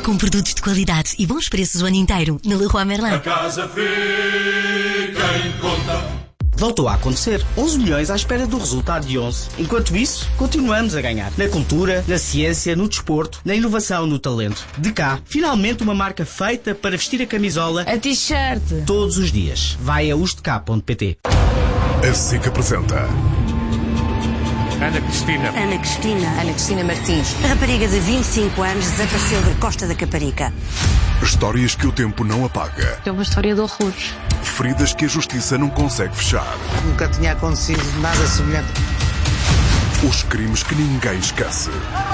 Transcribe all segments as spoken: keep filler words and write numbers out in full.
com produtos de qualidade e bons preços o ano inteiro na Leroy Merlin. A casa fica em conta. Voltou a acontecer. onze milhões à espera do resultado de onze. Enquanto isso, continuamos a ganhar. Na cultura, na ciência, no desporto, na inovação, no talento. De cá, finalmente uma marca feita para vestir a camisola, a t-shirt, todos os dias. Vai a ustecap ponto pt. A SIC apresenta Ana Cristina. Ana Cristina. Ana Cristina Martins. A rapariga de vinte e cinco anos desapareceu da Costa da Caparica. Histórias que o tempo não apaga. É uma história de horrores. Feridas que a justiça não consegue fechar. Nunca tinha acontecido nada semelhante. Os crimes que ninguém esquece.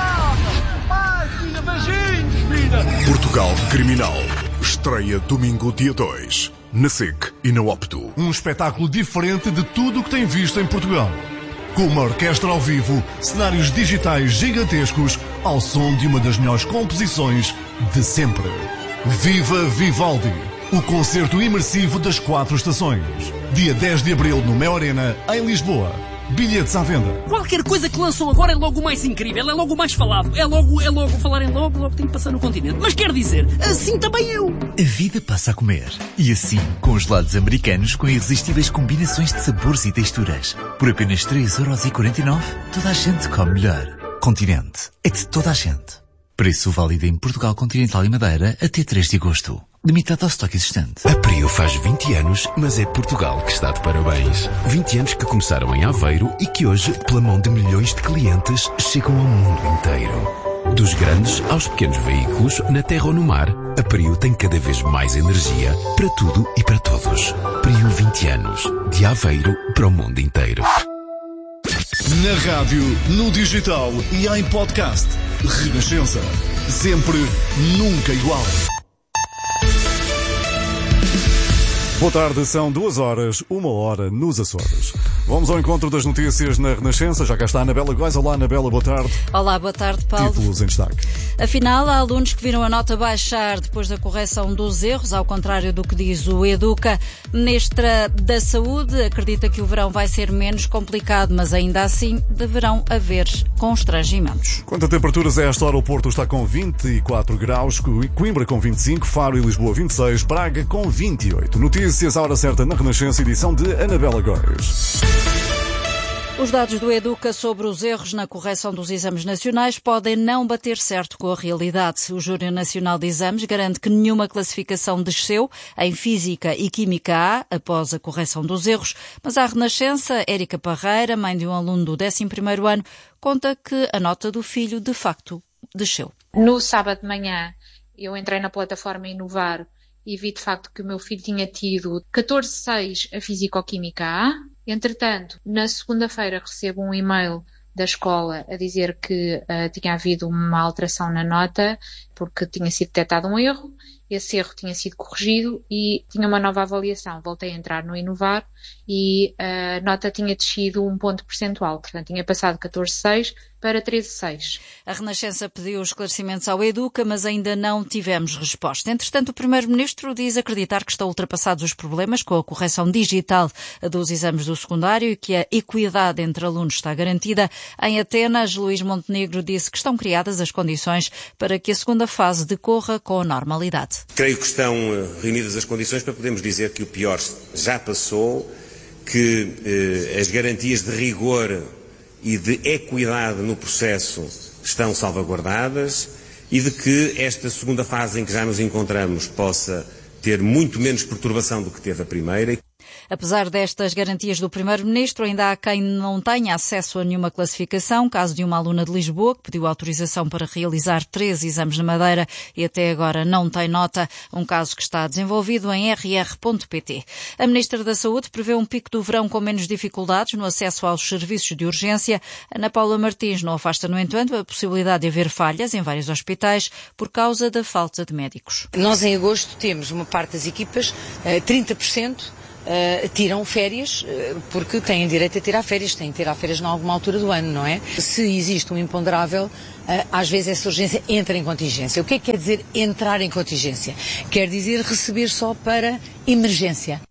Portugal Criminal. Estreia domingo, dia dois. Na SIC e na Opto. Um espetáculo diferente de tudo o que tem visto em Portugal. Com uma orquestra ao vivo, cenários digitais gigantescos, ao som de uma das melhores composições de sempre. Viva Vivaldi! O concerto imersivo das quatro estações. Dia dez de abril no Mel Arena, em Lisboa. Bilhetes à venda. Qualquer coisa que lançam agora é logo o mais incrível, é logo o mais falado, é logo, é logo falarem logo, logo tem que passar no continente. Mas quer dizer, assim também eu. A vida passa a comer. E assim, congelados americanos com irresistíveis combinações de sabores e texturas. Por apenas três euros e quarenta e nove, toda a gente come melhor. Continente. É de toda a gente. Preço válido em Portugal Continental e Madeira até três de agosto. Limitado ao estoque existente. A Prio faz vinte anos, mas é Portugal que está de parabéns. vinte anos que começaram em Aveiro e que hoje, pela mão de milhões de clientes, chegam ao mundo inteiro. Dos grandes aos pequenos veículos, na terra ou no mar, a Prio tem cada vez mais energia para tudo e para todos. Prio vinte anos. De Aveiro para o mundo inteiro. Na rádio, no digital e em podcast. Renascença. Sempre, nunca igual. Boa tarde, são duas horas, uma hora nos Açores. Vamos ao encontro das notícias na Renascença. Já cá está a Anabela Góes. Olá, Anabela, boa tarde. Olá, boa tarde, Paulo. Títulos em destaque. Afinal, há alunos que viram a nota baixar depois da correção dos erros, ao contrário do que diz o Educa. Ministra da Saúde acredita que o verão vai ser menos complicado, mas ainda assim deverão haver constrangimentos. Quanto a temperaturas, a esta hora o Porto está com vinte e quatro graus, Coimbra com vinte e cinco, Faro e Lisboa vinte e seis, Braga com vinte e oito. Notícias à hora certa na Renascença, edição de Anabela Góes. Os dados do Educa sobre os erros na correção dos exames nacionais podem não bater certo com a realidade. O Júri Nacional de Exames garante que nenhuma classificação desceu em Física e Química A após a correção dos erros, mas à Renascença, Érica Parreira, mãe de um aluno do décimo primeiro ano, conta que a nota do filho de facto desceu. No sábado de manhã eu entrei na plataforma Inovar e vi de facto que o meu filho tinha tido catorze vírgula seis a Físico-Química A. Entretanto, na segunda-feira recebo um e-mail da escola a dizer que uh, tinha havido uma alteração na nota porque tinha sido detectado um erro, esse erro tinha sido corrigido e tinha uma nova avaliação. Voltei a entrar no Inovar e a nota tinha descido um ponto percentual, portanto tinha passado catorze vírgula seis para treze vírgula seis. A Renascença pediu esclarecimentos ao Educa, mas ainda não tivemos resposta. Entretanto, o Primeiro-Ministro diz acreditar que estão ultrapassados os problemas com a correção digital dos exames do secundário e que a equidade entre alunos está garantida. Em Atenas, Luís Montenegro disse que estão criadas as condições para que a segunda fase decorra com normalidade. Creio que estão reunidas as condições para podermos dizer que o pior já passou, que eh, as garantias de rigor e de equidade no processo estão salvaguardadas e de que esta segunda fase em que já nos encontramos possa ter muito menos perturbação do que teve a primeira. Apesar destas garantias do Primeiro-Ministro, ainda há quem não tenha acesso a nenhuma classificação. Caso de uma aluna de Lisboa que pediu autorização para realizar três exames na Madeira e até agora não tem nota. Um caso que está desenvolvido em r r ponto p t. A Ministra da Saúde prevê um pico do verão com menos dificuldades no acesso aos serviços de urgência. Ana Paula Martins não afasta, no entanto, a possibilidade de haver falhas em vários hospitais por causa da falta de médicos. Nós em agosto temos uma parte das equipas, trinta por cento, Uh, tiram férias, uh, porque têm direito a tirar férias, têm que tirar férias em alguma altura do ano, não é? Se existe um imponderável, uh, às vezes essa urgência entra em contingência. O que é que quer dizer entrar em contingência? Quer dizer receber só para emergência.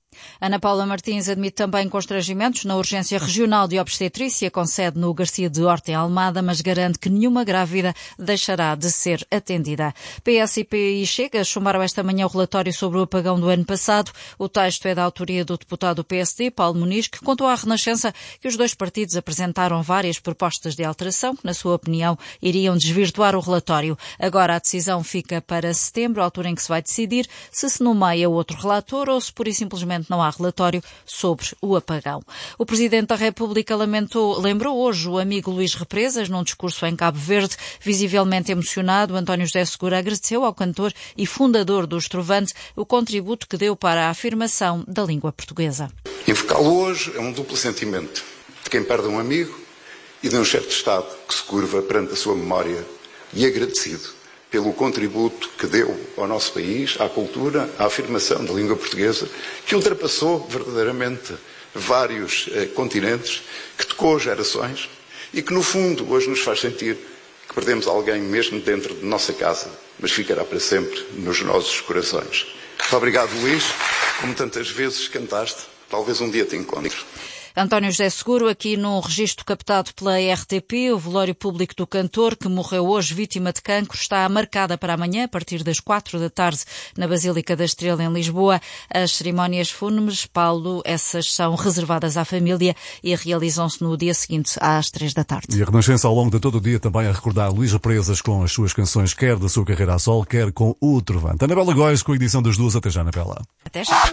Ana Paula Martins admite também constrangimentos na urgência regional de obstetrícia, com sede no Garcia de Horta em Almada, mas garante que nenhuma grávida deixará de ser atendida. P S e P I Chega chumbaram esta manhã o relatório sobre o apagão do ano passado. O texto é da autoria do deputado do P S D, Paulo Muniz, que contou à Renascença que os dois partidos apresentaram várias propostas de alteração que, na sua opinião, iriam desvirtuar o relatório. Agora a decisão fica para setembro, a altura em que se vai decidir se se nomeia outro relator ou se pura e simplesmente não há relatório sobre o apagão. O Presidente da República lamentou, lembrou hoje o amigo Luís Represas num discurso em Cabo Verde. Visivelmente emocionado, António José Seguro agradeceu ao cantor e fundador do Estrovante o contributo que deu para a afirmação da língua portuguesa. Invocá-lo hoje é um duplo sentimento de quem perde um amigo e de um chefe de Estado que se curva perante a sua memória e agradecido pelo contributo que deu ao nosso país, à cultura, à afirmação da língua portuguesa, que ultrapassou verdadeiramente vários eh, continentes, que tocou gerações e que, no fundo, hoje nos faz sentir que perdemos alguém mesmo dentro de nossa casa, mas ficará para sempre nos nossos corações. Muito obrigado, Luís. Como tantas vezes cantaste, talvez um dia te encontre. António José Seguro, aqui num registro captado pela R T P, o velório público do cantor, que morreu hoje vítima de cancro, está marcada para amanhã, a partir das quatro da tarde, na Basílica da Estrela, em Lisboa. As cerimónias fúnebres, Paulo, essas são reservadas à família e realizam-se no dia seguinte, às três da tarde. E a Renascença, ao longo de todo o dia, também a recordar Luís Represas com as suas canções, quer da sua carreira a sol, quer com o Trovante. Anabela Góes, com a edição das duas. Até já, Anabela. Até já.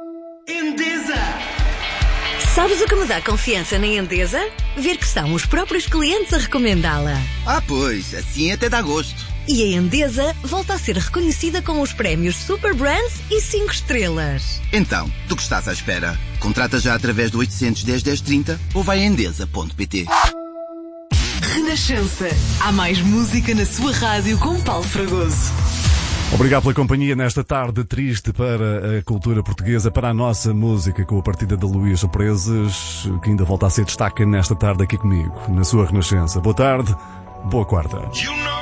Endesa! Sabes o que me dá confiança na Endesa? Ver que são os próprios clientes a recomendá-la. Ah, pois, assim até dá gosto. E a Endesa volta a ser reconhecida com os prémios Super Brands e cinco estrelas. Então, do que estás à espera? Contrata já através do oitocentos e dez, dez trinta ou vai a endesa ponto pt. Renascença. Há mais música na sua rádio com Paulo Fragoso. Obrigado pela companhia nesta tarde triste para a cultura portuguesa, para a nossa música, com a partida de Luís Represas, que ainda volta a ser destaque nesta tarde aqui comigo, na sua Renascença. Boa tarde, boa quarta. You know